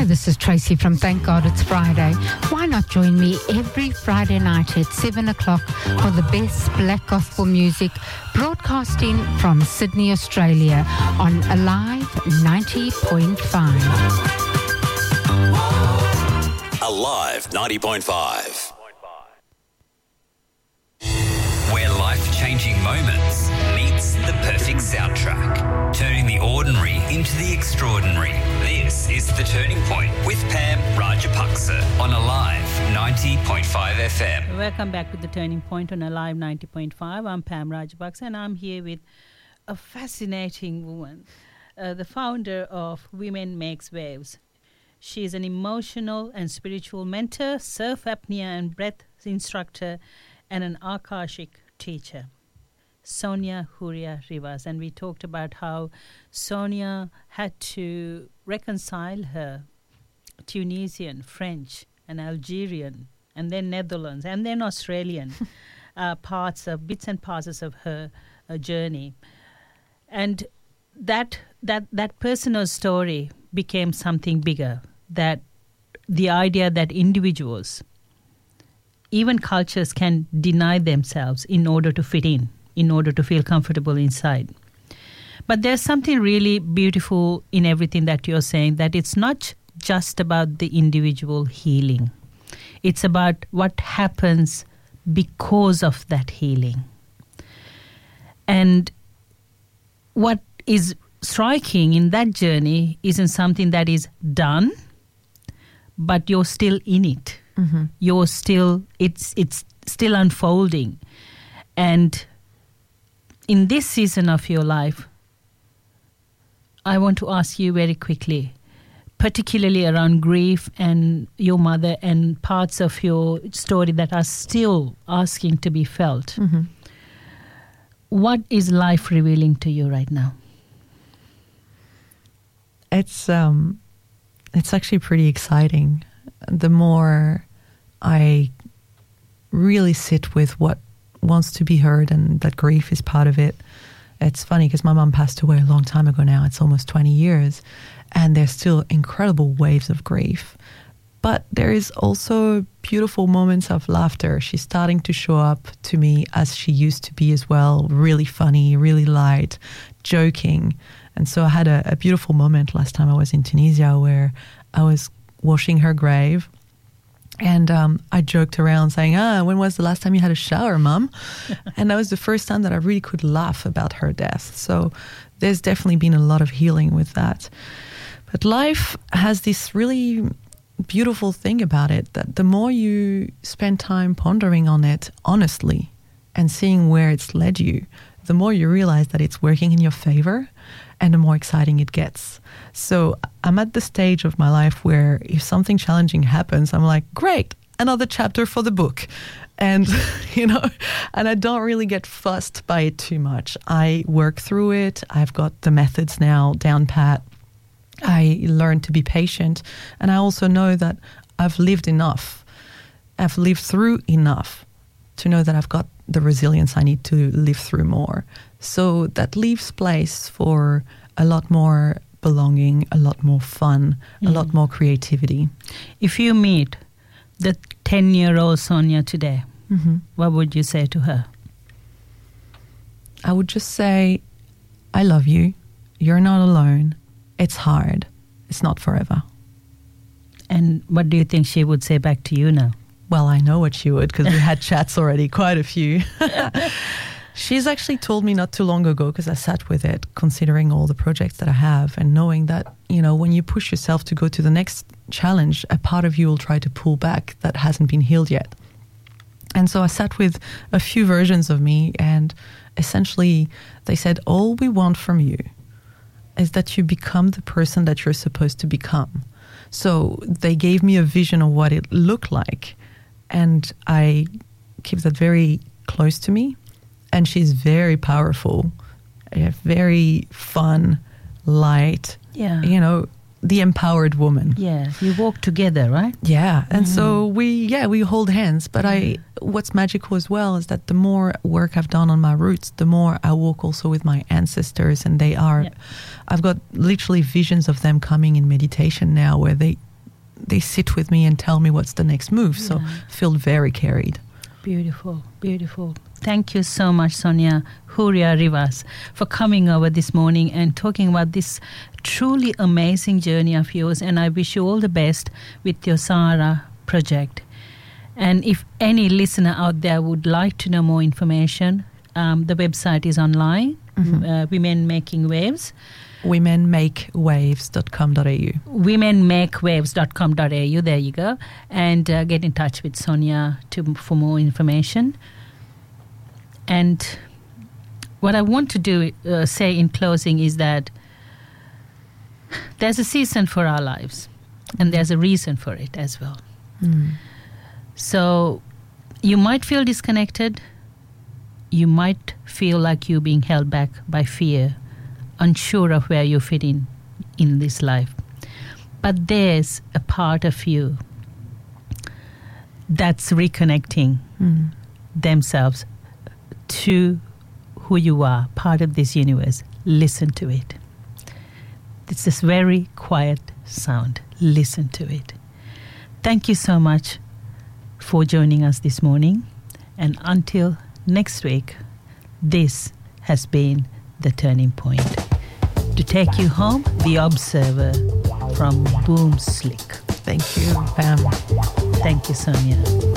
Hi, this is Tracy from Thank God It's Friday. Why not join me every Friday night at 7 o'clock for the best black gospel music, broadcasting from Sydney, Australia on Alive 90.5. Alive 90.5. Where life-changing moments meets the perfect soundtrack, turning the ordinary into the extraordinary. This is The Turning Point with Pam Rajapaksa on Alive 90.5 FM. Welcome back to The Turning Point on Alive 90.5. I'm Pam Rajapaksa and I'm here with a fascinating woman, the founder of Women Makes Waves. She is an emotional and spiritual mentor, surf apnea and breath instructor, and an Akashic teacher, Sonia Huria Rivas. And we talked about how Sonia had to reconcile her Tunisian, French, and Algerian, and then Netherlands, and then Australian bits and parts of her journey. And that personal story became something bigger, that the idea that individuals, even cultures, can deny themselves in order to fit in order to feel comfortable inside. But there's something really beautiful in everything that you're saying, that it's not just about the individual healing. It's about what happens because of that healing. And what is striking in that journey isn't something that is done, but you're still in it. Mm-hmm. You're still, it's still unfolding. And in this season of your life, I want to ask you very quickly, particularly around grief and your mother and parts of your story that are still asking to be felt. Mm-hmm. What is life revealing to you right now? It's actually pretty exciting. The more I really sit with what wants to be heard, and that grief is part of it. It's funny because my mum passed away a long time ago now. It's almost 20 years. And there's still incredible waves of grief. But there is also beautiful moments of laughter. She's starting to show up to me as she used to be as well. Really funny, really light, joking. And so I had a beautiful moment last time I was in Tunisia where I was washing her grave. And I joked around saying, when was the last time you had a shower, Mum? And that was the first time that I really could laugh about her death. So there's definitely been a lot of healing with that. But life has this really beautiful thing about it, that the more you spend time pondering on it honestly and seeing where it's led you, the more you realize that it's working in your favor and the more exciting it gets. So I'm at the stage of my life where if something challenging happens, I'm like, great, another chapter for the book. And, and I don't really get fussed by it too much. I work through it. I've got the methods now down pat. I learned to be patient. And I also know that I've lived enough. I've lived through enough to know that I've got the resilience I need to live through more. So that leaves place for a lot more belonging, a lot more fun, a lot more creativity. If you meet the 10-year-old Sonia today, what would you say to her? I would just say, I love you. You're not alone. It's hard. It's not forever. And what do you think she would say back to you now? Well, I know what she would because we had chats already, quite a few. She's actually told me not too long ago, because I sat with it, considering all the projects that I have and knowing that, when you push yourself to go to the next challenge, a part of you will try to pull back that hasn't been healed yet. And so I sat with a few versions of me, and essentially they said, all we want from you is that you become the person that you're supposed to become. So they gave me a vision of what it looked like, and I keep that very close to me. And she's very powerful, very fun, light, the empowered woman. Yeah, you walk together, right? Yeah, and so we hold hands. But what's magical as well is that the more work I've done on my roots, the more I walk also with my ancestors, and I've got literally visions of them coming in meditation now, where they they sit with me and tell me what's the next move. So I feel very carried. Beautiful, beautiful. Thank you so much, Sonia Huria Rivas, for coming over this morning and talking about this truly amazing journey of yours. And I wish you all the best with your Sahara project. And if any listener out there would like to know more information, the website is online, Women Making Waves. womenmakewaves.com.au. womenmakewaves.com.au, there you go. And get in touch with Sonia for more information. And what I want to do, say in closing, is that there's a season for our lives, and there's a reason for it as well. So you might feel disconnected. You might feel like you're being held back by fear, unsure of where you fit in this life. But there's a part of you that's reconnecting themselves to who you are, part of this universe. Listen to it. It's this very quiet sound. Listen to it. Thank you so much for joining us this morning. And until next week, this has been The Turning Point. To take you home, The Observer from Boom Slick. Thank you, Pam. Thank you, Sonia.